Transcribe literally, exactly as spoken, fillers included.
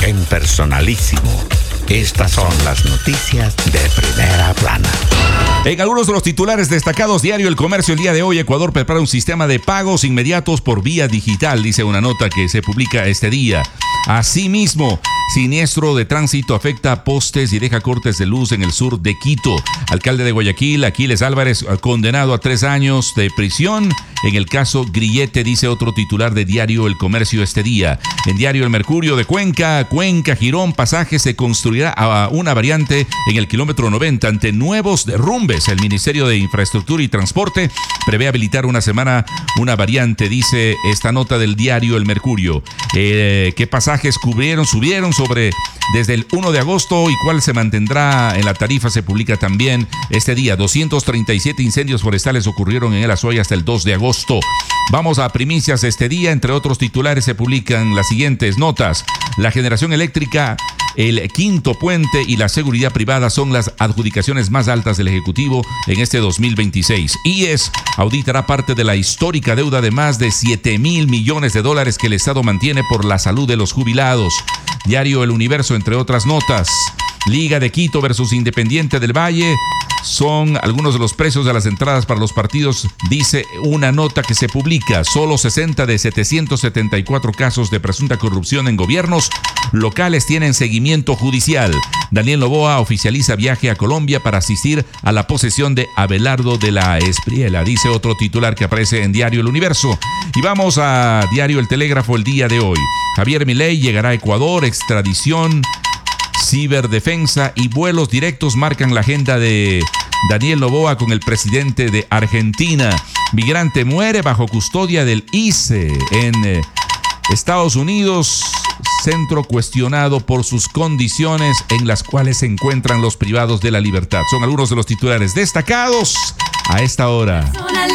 gen personalísimo. Estas son las noticias de primera plana. En algunos de los titulares destacados, Diario El Comercio el día de hoy, Ecuador prepara un sistema de pagos inmediatos por vía digital, dice una nota que se publica este día. Asimismo, siniestro de tránsito afecta postes y deja cortes de luz en el sur de Quito. Alcalde de Guayaquil, Aquiles Álvarez, condenado a tres años de prisión en el caso Grillete, dice otro titular de Diario El Comercio este día. En Diario El Mercurio de Cuenca, Cuenca, Girón, Pasaje, se construirá a una variante en el kilómetro noventa ante nuevos derrumbes. El Ministerio de Infraestructura y Transporte prevé habilitar una semana una variante, dice esta nota del Diario El Mercurio. Eh, ¿Qué pasajes cubrieron, subieron sobre desde el primero de agosto y cuál se mantendrá en la tarifa? Se publica también este día. doscientos treinta y siete incendios forestales ocurrieron en el Azuay hasta el dos de agosto. Vamos a primicias este día. Entre otros titulares se publican las siguientes notas. La generación eléctrica, el quinto puente y la seguridad privada son las adjudicaciones más altas del Ejecutivo en este dos mil veintiséis. I E S auditará parte de la histórica deuda de más de siete mil millones de dólares que el Estado mantiene por la salud de los jubilados. Diario El Universo, entre otras notas. Liga de Quito versus Independiente del Valle. Son algunos de los precios de las entradas para los partidos, dice una nota que se publica. Solo sesenta de setecientos setenta y cuatro casos de presunta corrupción en gobiernos locales tienen seguimiento judicial. Daniel Noboa oficializa viaje a Colombia para asistir a la posesión de Abelardo de la Espriela, dice otro titular que aparece en Diario El Universo. Y vamos a Diario El Telégrafo el día de hoy. Javier Milei llegará a Ecuador, extradición, ciberdefensa y vuelos directos marcan la agenda de Daniel Noboa con el presidente de Argentina. Migrante muere bajo custodia del I C E en eh, Estados Unidos. Centro cuestionado por sus condiciones en las cuales se encuentran los privados de la libertad. Son algunos de los titulares destacados a esta hora.